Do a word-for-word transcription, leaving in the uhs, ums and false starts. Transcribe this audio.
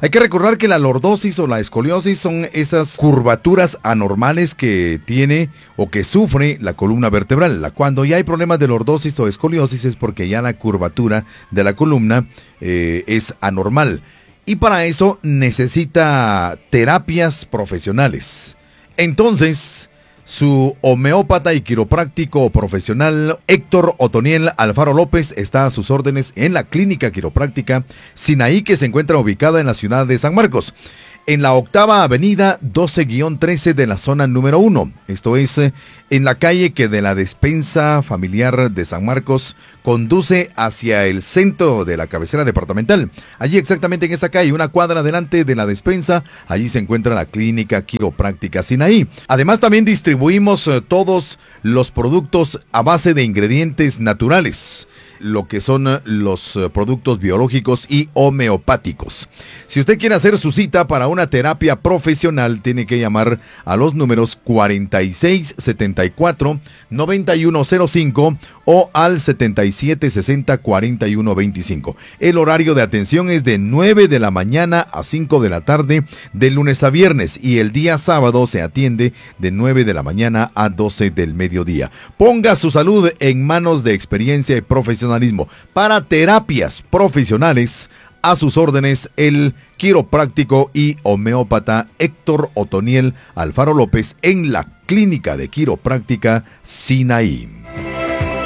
Hay que recordar que la lordosis o la escoliosis son esas curvaturas anormales que tiene o que sufre la columna vertebral. Cuando ya hay problemas de lordosis o escoliosis es porque ya la curvatura de la columna eh, es anormal. Y para eso necesita terapias profesionales. Entonces, su homeópata y quiropráctico profesional Héctor Otoniel Alfaro López está a sus órdenes en la clínica quiropráctica Sinaí, que se encuentra ubicada en la ciudad de San Marcos, en la octava avenida doce guión trece de la zona número uno. Esto es eh, en la calle que de la despensa familiar de San Marcos conduce hacia el centro de la cabecera departamental. Allí exactamente en esa calle, una cuadra delante de la despensa, allí se encuentra la clínica quiropráctica Sinaí. Además también distribuimos eh, todos los productos a base de ingredientes naturales, lo que son los productos biológicos y homeopáticos. Si usted quiere hacer su cita para una terapia profesional, tiene que llamar a los números cuarenta y seis setenta y cuatro noventa y uno cero cinco o al setenta y siete sesenta cuarenta y uno veinticinco. El horario de atención es de nueve de la mañana a cinco de la tarde, de lunes a viernes, y el día sábado se atiende de nueve de la mañana a doce del mediodía. Ponga su salud en manos de experiencia y profesionalismo. Para terapias profesionales, a sus órdenes el quiropráctico y homeópata Héctor Otoniel Alfaro López en la clínica de quiropráctica Sinaí.